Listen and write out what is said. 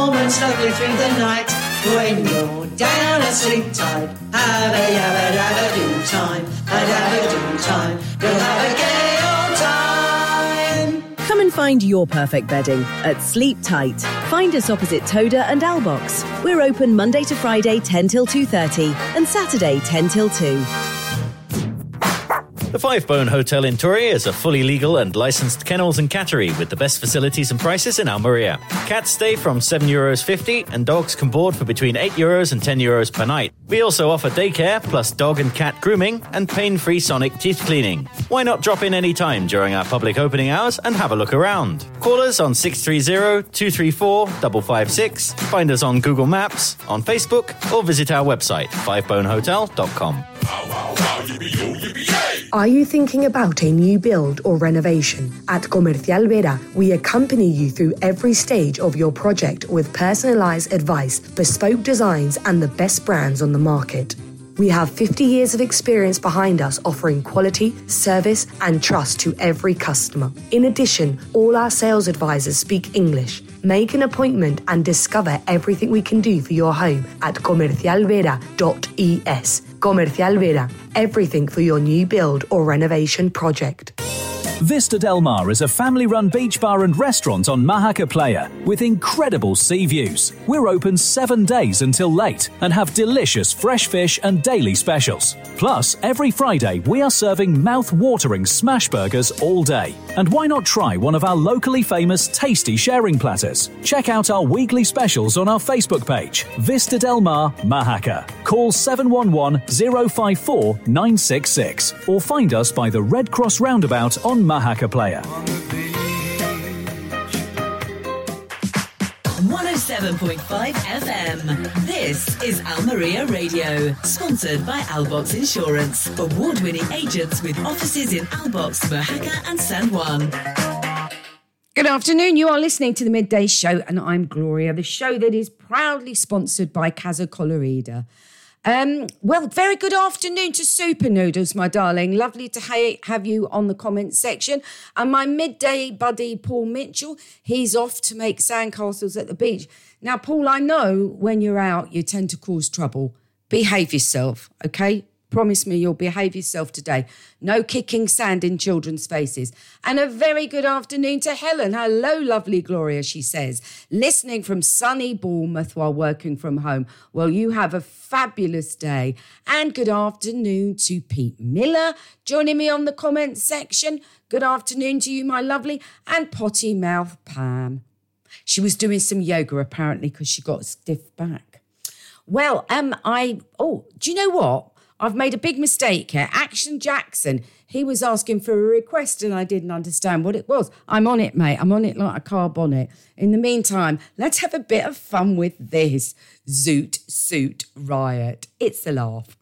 And slowly through the night, when you're down asleep tight, have a yabba dabba do time, a dabba do time, you'll have a gay old time. Come and find your perfect bedding at Sleep Tight. Find us opposite Toda and Albox. We're open Monday to Friday 10 till 2:30 and Saturday 10 till 2. The Five Bone Hotel in Torre is a fully legal and licensed kennels and cattery with the best facilities and prices in Almeria. Cats stay from €7.50 and dogs can board for between €8 and €10 per night. We also offer daycare plus dog and cat grooming and pain-free sonic teeth cleaning. Why not drop in any time during our public opening hours and have a look around? Call us on 630-234-556, find us on Google Maps, on Facebook, or visit our website, fivebonehotel.com. Are you thinking about a new build or renovation? At Comercial Vera, we accompany you through every stage of your project with personalised advice, bespoke designs and the best brands on the market. We have 50 years of experience behind us offering quality, service and trust to every customer. In addition, all our sales advisors speak English. Make an appointment and discover everything we can do for your home at comercialvera.es. Comercial Vera, everything for your new build or renovation project. Vista Del Mar is a family-run beach bar and restaurant on Mahaca Playa with incredible sea views. We're open 7 days until late and have delicious fresh fish and daily specials. Plus, every Friday we are serving mouth-watering smash burgers all day. And why not try one of our locally famous tasty sharing platters? Check out our weekly specials on our Facebook page, Vista Del Mar Mahaca. Call 711-054-966 or find us by the Red Cross roundabout on Mahaca Playa. 107.5 FM. This is Almeria Radio, sponsored by Albox Insurance. Award-winning agents with offices in Albox, Mahaca and San Juan. Good afternoon. You are listening to the Midday Show, and I'm Gloria, the show that is proudly sponsored by Casa Colorida. Well, very good afternoon to Super Noodles, my darling. Lovely to have you on the comments section. And my midday buddy, Paul Mitchell, he's off to make sandcastles at the beach. Now, Paul, I know when you're out, you tend to cause trouble. Behave yourself, okay? Promise me you'll behave yourself today. No kicking sand in children's faces. And a very good afternoon to Helen. Hello, lovely Gloria, she says. Listening from sunny Bournemouth while working from home. Well, you have a fabulous day. And good afternoon to Pete Miller, joining me on the comments section. Good afternoon to you, my lovely. And Potty Mouth Pam. She was doing some yoga, apparently, because she got a stiff back. Well, do you know what? I've made a big mistake here. Action Jackson, he was asking for a request and I didn't understand what it was. I'm on it, mate. I'm on it like a car bonnet. In the meantime, let's have a bit of fun with this Zoot Suit Riot. It's a laugh.